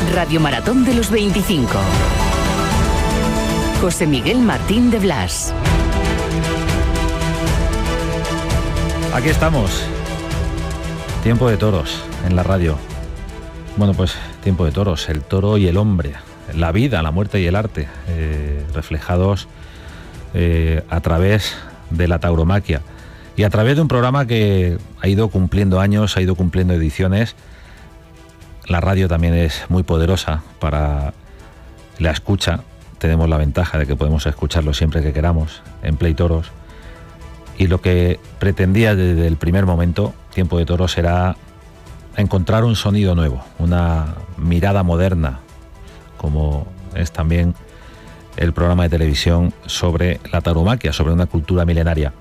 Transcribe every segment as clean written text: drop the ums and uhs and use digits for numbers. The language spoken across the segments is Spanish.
Radio Maratón de los 25. José Miguel Martín de Blas. Aquí estamos. Tiempo de toros en la radio. Bueno, pues tiempo de toros, el toro y el hombre, la vida, la muerte y el arte, reflejados a través de la tauromaquia y a través de un programa que ha ido cumpliendo años, ha ido cumpliendo ediciones. La radio también es muy poderosa para la escucha. Tenemos la ventaja de que podemos escucharlo siempre que queramos en Play Toros. Y lo que pretendía desde el primer momento, Tiempo de Toros, era encontrar un sonido nuevo, una mirada moderna, como es también el programa de televisión sobre la tauromaquia, sobre una cultura milenaria.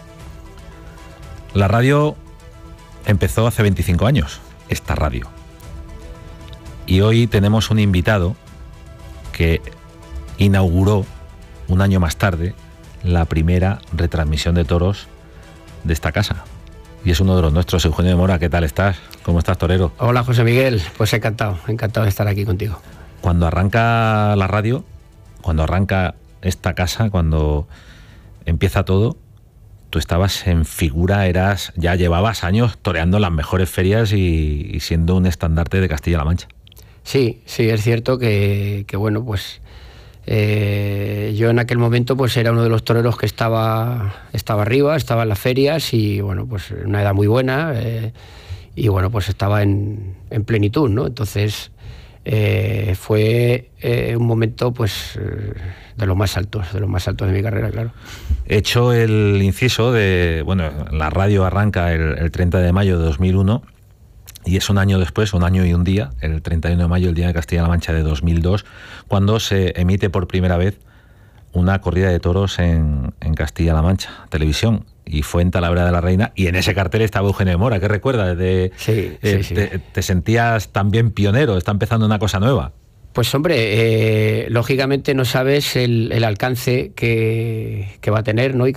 La radio empezó hace 25 años, esta radio. Y hoy tenemos un invitado que inauguró un año más tarde la primera retransmisión de toros de esta casa. Y es uno de los nuestros. Eugenio de Mora, ¿qué tal estás? ¿Cómo estás, torero? Hola, José Miguel. Pues encantado de estar aquí contigo. Cuando arranca la radio, cuando arranca esta casa, cuando empieza todo, tú estabas en figura, ya llevabas años toreando las mejores ferias y siendo un estandarte de Castilla-La Mancha. Sí, es cierto que bueno, pues yo en aquel momento pues era uno de los toreros que estaba arriba, estaba en las ferias y bueno, pues una edad muy buena y bueno, pues estaba en plenitud, ¿no? Entonces fue un momento pues de los más altos de mi carrera, claro. He hecho el inciso de, bueno, la radio arranca el 30 de mayo de 2001 y es un año después, un año y un día, el 31 de mayo, el Día de Castilla-La Mancha de 2002, cuando se emite por primera vez una corrida de toros en Castilla-La Mancha, televisión, y fue en Talavera de la Reina, y en ese cartel estaba Eugenio de Mora. ¿Qué recuerdas? Sí. ¿Te sentías también pionero? ¿Está empezando una cosa nueva? Pues hombre, lógicamente no sabes el alcance que va a tener, ¿no? Y